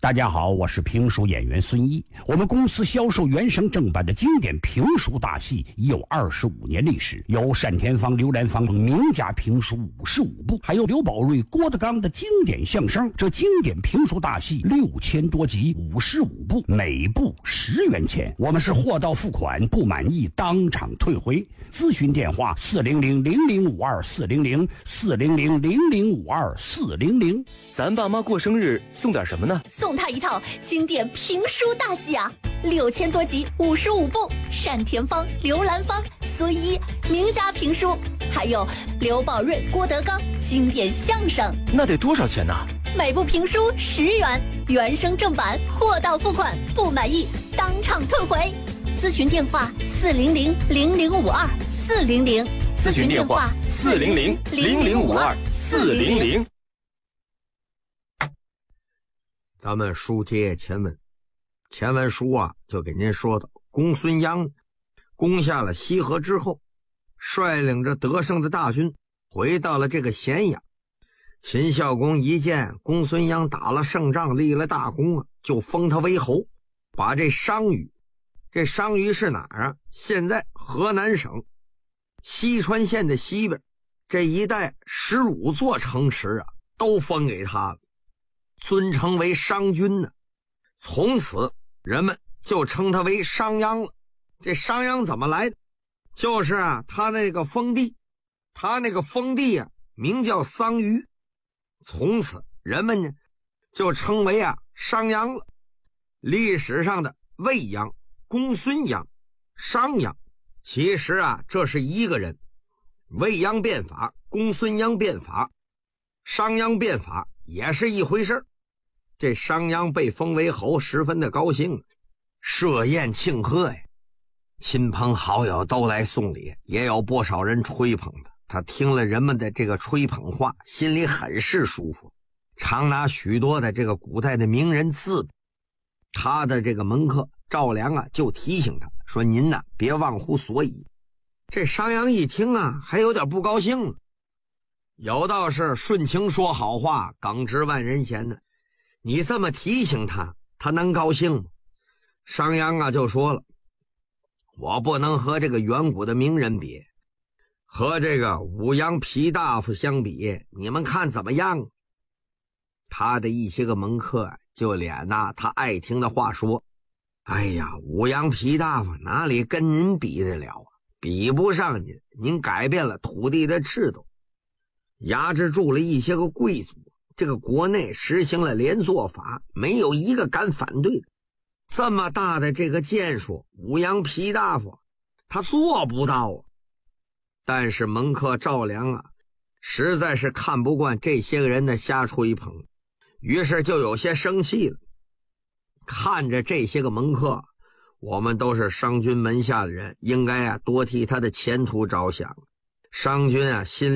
大家好，我是评书演员孙一。我们公司销售原声正版的经典评书大戏已有25年历史，有单田芳、刘兰芳等名家评书55部，还有刘宝瑞、郭德纲的经典相声。这经典评书大戏6000多集，55部，每部10元钱。我们是货到付款，不满意当场退回。咨询电话400-0052-400，400-0052-400。 咱爸妈过生日送点什么呢？ 送他一套经典评书大戏啊，6000多集，55部，单田芳、刘兰芳、孙一名家评书，还有刘宝瑞、郭德纲经典相声。 那得多少钱呢？ 每部评书10元，原声正版，货到付款，不满意当场退回。咨询电话400-0052-400， 咨询电话400-0052-400。 咱们书接前文，前文书啊就给您说到，公孙鞅攻下了西河之后，率领着得胜的大军回到了这个咸阳。秦孝公一见公孙鞅打了胜仗，立了大功啊，就封他为侯，把这商於，这商於是哪儿啊？现在河南省西川县的西边这一带15座城池啊，都封给他了，尊称为商君呢。从此人们就称他为商鞅了。这商鞅怎么来的？就是啊，他那个封地啊，名叫桑榆。从此人们呢就称为啊商鞅了。历史上的魏鞅、公孙鞅、商鞅，其实啊这是一个人。魏鞅变法，公孙鞅变法，商鞅变法也是一回事。这商鞅被封为侯，十分的高兴，设宴庆贺呀，亲朋好友都来送礼，也有不少人吹捧他。他听了人们的这个吹捧话，心里很是舒服，常拿许多的这个古代的名人自比。他的这个门客赵良啊，就提醒他说：“您呢，别忘乎所以。”这商鞅一听啊，还有点不高兴了。有道是顺情说好话，耿直万人嫌呢。你这么提醒他，他能高兴吗？商鞅啊就说了：“我不能和这个远古的名人比，和这个武阳皮大夫相比，你们看怎么样？”他的一些个门客就敛纳他爱听的话说：“哎呀，武阳皮大夫哪里跟您比得了啊？比不上您，您改变了土地的制度，压制住了一些个贵族，这个国内实行了连坐法，没有一个敢反对的。这么大的这个建树，武阳皮大夫他做不到啊。”但是门客赵良啊，实在是看不惯这些个人的瞎吹捧，于是就有些生气了。看着这些个门客，我们都是商君门下的人，应该啊多替他的前途着想。商君啊心